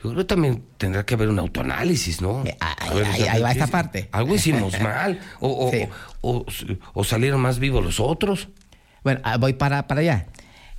Yo creo que también tendrá que haber un autoanálisis, ¿no? Ahí va esta parte. Algo hicimos mal, Sí. o salieron más vivos los otros. Bueno, voy para allá.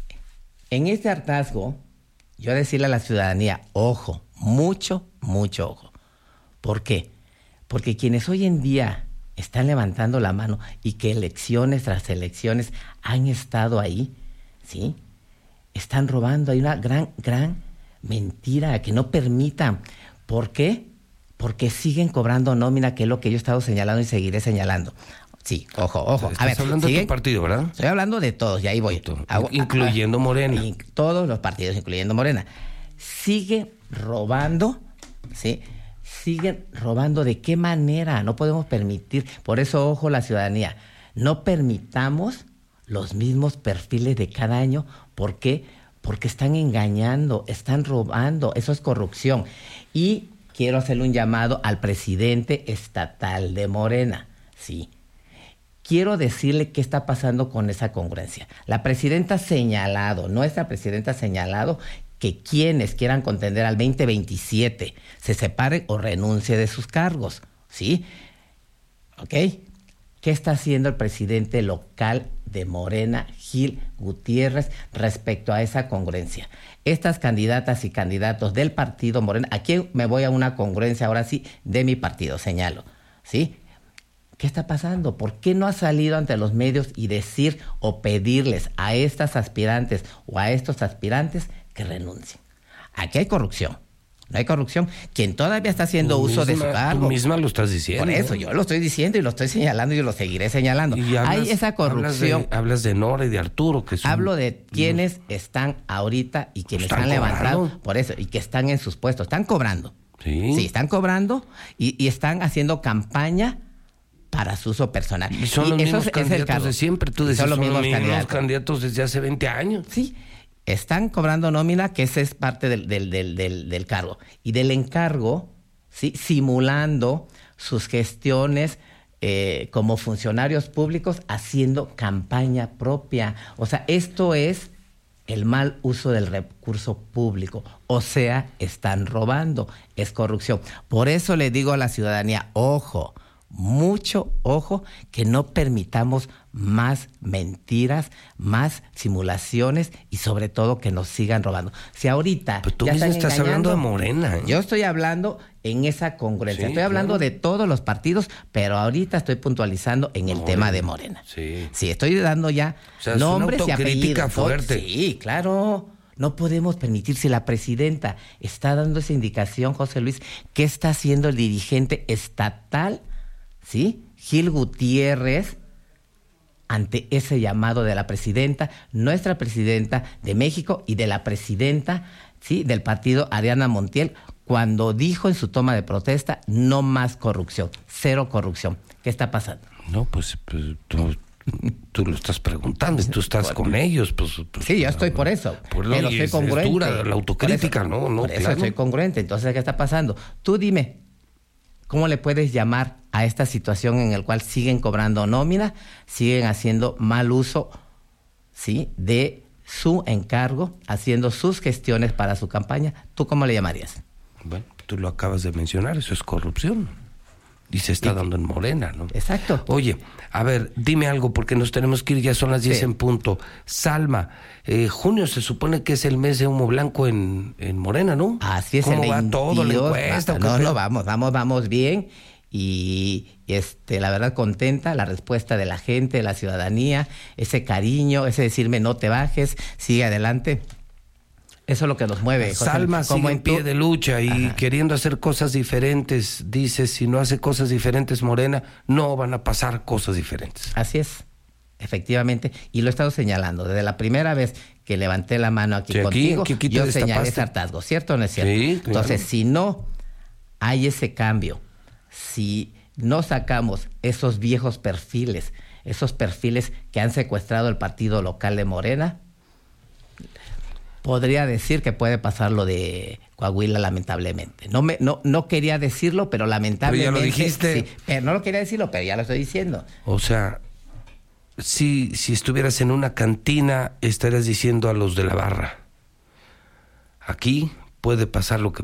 En este hartazgo, yo decirle a la ciudadanía, ojo, mucho ojo. ¿Por qué? Porque quienes hoy en día están levantando la mano y que elecciones tras elecciones han estado ahí, ¿sí? Están robando. Hay una gran mentira que no permitan. ¿Por qué? Porque siguen cobrando nómina, que es lo que yo he estado señalando y seguiré señalando. Sí, ojo. Estás hablando de tu partido, ¿verdad? Estoy hablando de todos, y ahí voy. Incluyendo Morena. Todos los partidos, incluyendo Morena. Sigue robando, ¿sí? Siguen robando. ¿De qué manera? No podemos permitir. Por eso, ojo, la ciudadanía. No permitamos los mismos perfiles de cada año. ¿Por qué? Porque están engañando, están robando. Eso es corrupción. Y quiero hacerle un llamado al presidente estatal de Morena. Sí. Quiero decirle qué está pasando con esa congruencia. La presidenta ha señalado, nuestra presidenta ha señalado que quienes quieran contender al 2027 se separen o renuncien de sus cargos, ¿sí? ¿Ok? ¿Qué está haciendo el presidente local de Morena, Gil Gutiérrez, respecto a esa congruencia? Estas candidatas y candidatos del partido Morena, aquí me voy a una congruencia ahora sí de mi partido, señalo, ¿sí? ¿Qué está pasando? ¿Por qué no ha salido ante los medios y decir o pedirles a estas aspirantes o a estos aspirantes que renuncien? Aquí hay corrupción. No hay corrupción. Quien todavía está haciendo uso de su cargo. Tú misma lo estás diciendo. Por eso, yo lo estoy diciendo y lo estoy señalando y lo seguiré señalando. Hay esa corrupción. Hablas de Nora y de Arturo, que son... Hablo de quienes están ahorita y quienes han levantado, por eso, y que están en sus puestos. Están cobrando. Sí, están cobrando y están haciendo campaña para su uso personal. Y son los mismos candidatos de siempre. Tú decías, son los mismos candidatos desde hace 20 años. Sí, están cobrando nómina, que esa es parte del cargo. Y del encargo, ¿sí? Simulando sus gestiones como funcionarios públicos, haciendo campaña propia. O sea, esto es el mal uso del recurso público. O sea, están robando. Es corrupción. Por eso le digo a la ciudadanía, ojo, mucho ojo, que no permitamos más mentiras, más simulaciones y sobre todo que nos sigan robando. Si ahorita pero tú mismo estás hablando de Morena, ¿eh? Yo estoy hablando en esa congruencia, sí, estoy hablando de todos los partidos, pero ahorita estoy puntualizando en el tema de Morena. Sí, estoy dando ya nombres y apellidos. Fuerte. Sí, claro. No podemos permitir, si la presidenta está dando esa indicación, José Luis, ¿qué está haciendo el dirigente estatal? ¿Sí? Gil Gutiérrez, ante ese llamado de la presidenta, nuestra presidenta de México y de la presidenta, ¿sí?, del partido, Ariana Montiel, cuando dijo en su toma de protesta, no más corrupción, cero corrupción. ¿Qué está pasando? No, pues tú lo estás preguntando y tú estás con ellos. Pues, sí, yo estoy por eso. Pero soy congruente. Es dura la autocrítica, ¿no? Por eso soy congruente. Entonces, ¿qué está pasando? Tú dime, ¿cómo le puedes llamar a esta situación en la cual siguen cobrando nómina, siguen haciendo mal uso, ¿sí?, de su encargo, haciendo sus gestiones para su campaña? ¿Tú cómo le llamarías? Bueno, tú lo acabas de mencionar, eso es corrupción. Y se está dando en Morena, ¿no? Exacto. Oye, a ver, dime algo, porque nos tenemos que ir, ya son las 10 en punto. Salma, junio se supone que es el mes de humo blanco en Morena, ¿no? Así es. ¿Cómo va todo, la encuesta? No, vamos bien. Y la verdad, contenta la respuesta de la gente, de la ciudadanía, ese cariño, ese decirme no te bajes, sigue adelante. Eso es lo que nos mueve. Salma sigue en pie de lucha y queriendo hacer cosas diferentes. Dice, si no hace cosas diferentes Morena, no van a pasar cosas diferentes. Así es, efectivamente. Y lo he estado señalando. Desde la primera vez que levanté la mano aquí contigo, yo señalé ese hartazgo. ¿Cierto o no es cierto? Sí, claro. Entonces, si no hay ese cambio, si no sacamos esos viejos perfiles, esos perfiles que han secuestrado el partido local de Morena, podría decir que puede pasar lo de Coahuila, lamentablemente. No quería decirlo, pero lamentablemente... Pero ya lo dijiste. Sí, pero no lo quería decirlo, pero ya lo estoy diciendo. O sea, si estuvieras en una cantina, estarías diciendo a los de la barra, aquí puede pasar lo que